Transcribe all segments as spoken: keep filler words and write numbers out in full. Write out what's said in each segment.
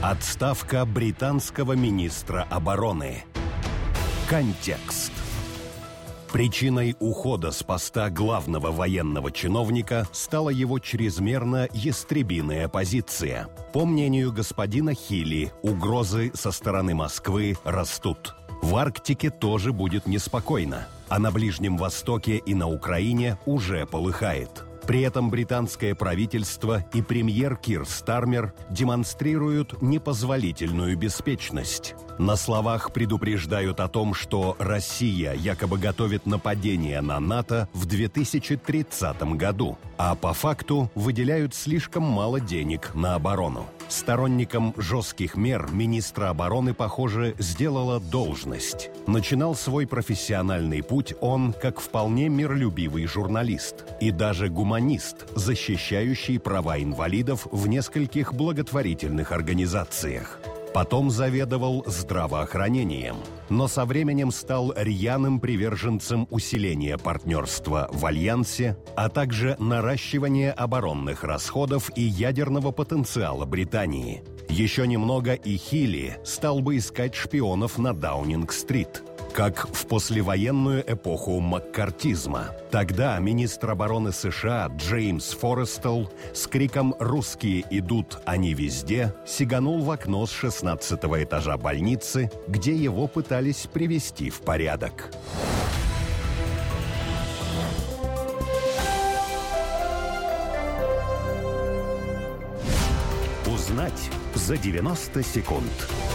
Отставка британского министра обороны. Контекст. Причиной ухода с поста главного военного чиновника стала его чрезмерно ястребиная позиция. По мнению господина Хилли, угрозы со стороны Москвы растут. В Арктике тоже будет неспокойно, а на Ближнем Востоке и на Украине уже полыхает. При этом британское правительство и премьер Кир Стармер демонстрируют непозволительную беспечность. На словах предупреждают о том, что Россия якобы готовит нападение на НАТО в две тысячи тридцатом году, а по факту выделяют слишком мало денег на оборону. Сторонником жестких мер министра обороны, похоже, сделала должность. Начинал свой профессиональный путь он как вполне миролюбивый журналист и даже гуманист, защищающий права инвалидов в нескольких благотворительных организациях. Потом заведовал здравоохранением, но со временем стал рьяным приверженцем усиления партнерства в Альянсе, а также наращивания оборонных расходов и ядерного потенциала Британии. Еще немного и Хилли стал бы искать шпионов на Даунинг-стрит, как в послевоенную эпоху маккартизма. Тогда министр обороны США Джеймс Форестелл с криком «Русские идут, они везде!» сиганул в окно с шестнадцатого этажа больницы, где его пытались привести в порядок. Узнать за девяносто секунд.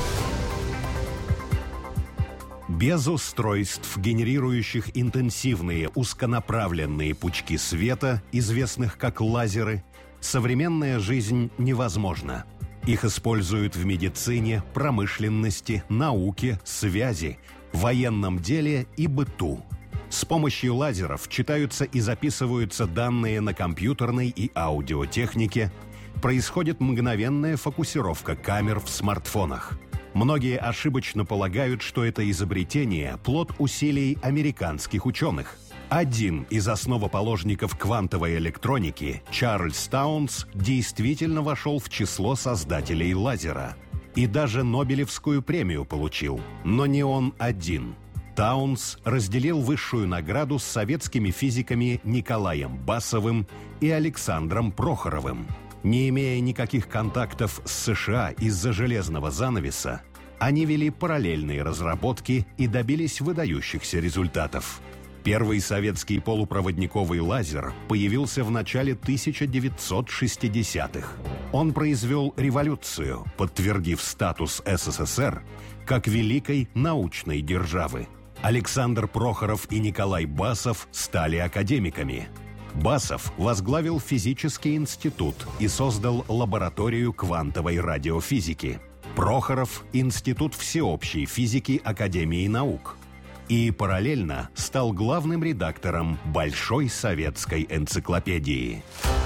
Без устройств, генерирующих интенсивные узконаправленные пучки света, известных как лазеры, современная жизнь невозможна. Их используют в медицине, промышленности, науке, связи, военном деле и быту. С помощью лазеров читаются и записываются данные на компьютерной и аудиотехнике, происходит мгновенная фокусировка камер в смартфонах. Многие ошибочно полагают, что это изобретение – плод усилий американских ученых. Один из основоположников квантовой электроники, Чарльз Таунс, действительно вошел в число создателей лазера. И даже Нобелевскую премию получил. Но не он один. Таунс разделил высшую награду с советскими физиками Николаем Басовым и Александром Прохоровым. Не имея никаких контактов с США из-за железного занавеса, они вели параллельные разработки и добились выдающихся результатов. Первый советский полупроводниковый лазер появился в начале тысяча девятьсот шестидесятых. Он произвел революцию, подтвердив статус СССР как великой научной державы. Александр Прохоров и Николай Басов стали академиками. Басов возглавил физический институт и создал лабораторию квантовой радиофизики. Прохоров – Институт всеобщей физики Академии наук. И параллельно стал главным редактором Большой советской энциклопедии.